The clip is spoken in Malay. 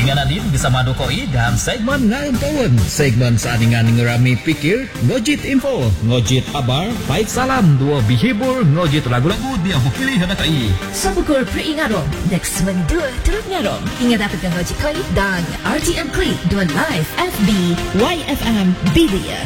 Dengan Nadine bersama Dokoi dan segmen Ngayong Tahun. Segmen saadingan ngerami pikir, ngojit info, ngojit kabar, baik salam, dua bihibur, ngojit lagu-lagu dia pilih hadakai. Sabukur peringatong, next mendua turut ngarong. Ingat dapatkan ngojit koi dan RTM Klik 2 Live FB YFM Bilia.